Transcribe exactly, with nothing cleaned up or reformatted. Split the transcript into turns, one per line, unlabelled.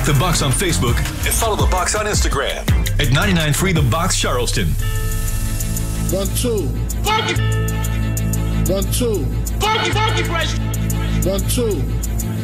Like the Box on Facebook and follow the Box on Instagram at ninety-nine Free The Box Charleston.
One, two. Funky. One, two.
Funky, funky fresh.
One, two.